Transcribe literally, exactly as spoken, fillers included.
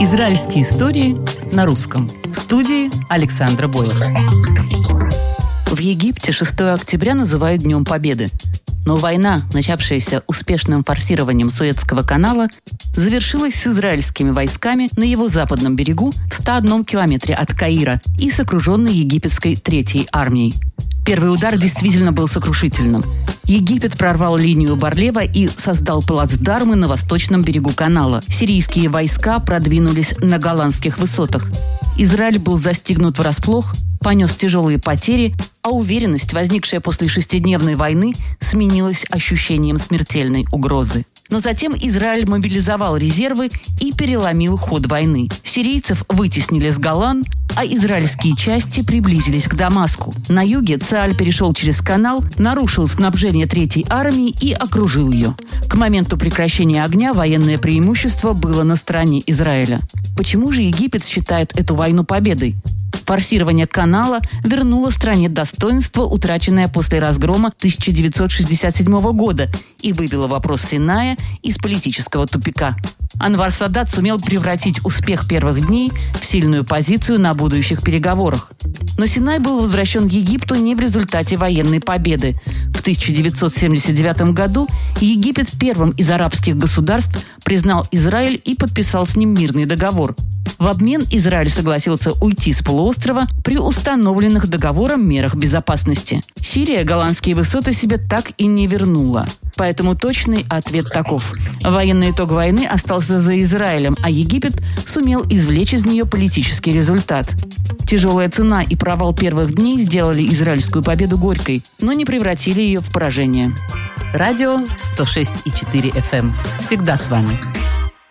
Израильские истории на русском. В студии Александра Боева. В Египте шестого октября называют Днем Победы. Но война, начавшаяся успешным форсированием Суэцкого канала, завершилась с израильскими войсками на его западном берегу в ста одном километре от Каира и с окруженной египетской Третьей армией. Первый удар действительно был сокрушительным. Египет прорвал линию Бар-Лева и создал плацдармы на восточном берегу канала. Сирийские войска продвинулись на голландских высотах. Израиль был застигнут врасплох, понес тяжелые потери, а уверенность, возникшая после шестидневной войны, сменилась ощущением смертельной угрозы. Но затем Израиль мобилизовал резервы и переломил ход войны. Сирийцев вытеснили с Голан, а израильские части приблизились к Дамаску. На юге Цааль перешел через канал, нарушил снабжение Третьей армии и окружил ее. К моменту прекращения огня военное преимущество было на стороне Израиля. Почему же Египет считает эту войну победой? Форсирование канала вернуло стране достоинство, утраченное после разгрома тысяча девятьсот шестьдесят седьмого года, и вывело вопрос Синая из политического тупика. Анвар Садат сумел превратить успех первых дней в сильную позицию на будущих переговорах. Но Синай был возвращен Египту не в результате военной победы. В тысяча девятьсот семьдесят девятом году Египет первым из арабских государств признал Израиль и подписал с ним мирный договор. В обмен Израиль согласился уйти с полуострова при установленных договором мерах безопасности. Сирия голландские высоты себе так и не вернула. Поэтому точный ответ таков. Военный итог войны остался за Израилем, а Египет сумел извлечь из нее политический результат. Тяжелая цена и провал первых дней сделали израильскую победу горькой, но не превратили ее в поражение. Радио сто шесть и четыре эф эм. Всегда с вами.